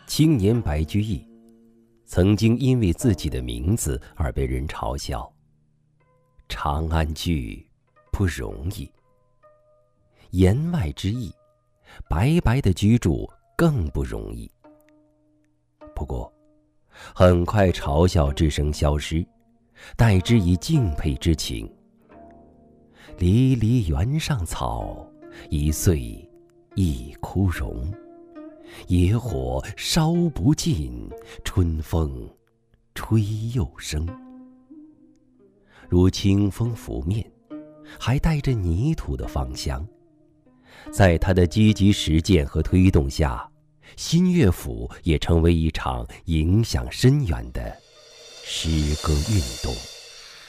青年白居易曾经因为自己的名字而被人嘲笑。长安居不容易，言外之意，白白的居住更不容易。不过，很快嘲笑之声消失，代之以敬佩之情。离离原上草，一岁一枯荣。野火烧不尽，春风吹又生。如清风拂面，还带着泥土的芳香。在他的积极实践和推动下，新乐府也成为一场影响深远的诗歌运动。